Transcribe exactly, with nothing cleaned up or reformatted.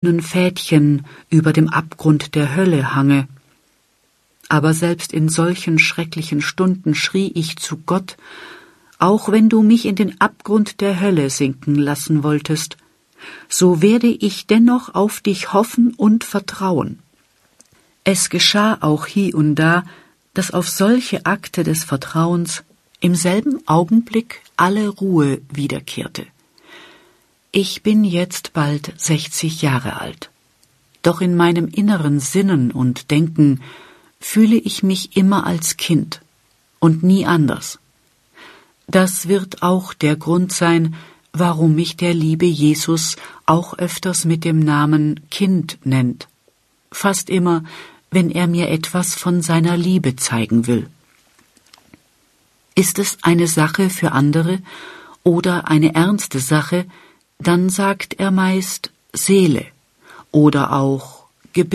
Fädchen über dem Abgrund der Hölle hange. Aber selbst in solchen schrecklichen Stunden schrie ich zu Gott, auch wenn du mich in den Abgrund der Hölle sinken lassen wolltest, so werde ich dennoch auf dich hoffen und vertrauen. Es geschah auch hie und da, dass auf solche Akte des Vertrauens im selben Augenblick alle Ruhe wiederkehrte. Ich bin jetzt bald sechzig Jahre alt, doch in meinem inneren Sinnen und Denken fühle ich mich immer als Kind und nie anders. Das wird auch der Grund sein, warum mich der liebe Jesus auch öfters mit dem Namen Kind nennt, fast immer, wenn er mir etwas von seiner Liebe zeigen will. Ist es eine Sache für andere oder eine ernste Sache, dann sagt er meist Seele oder auch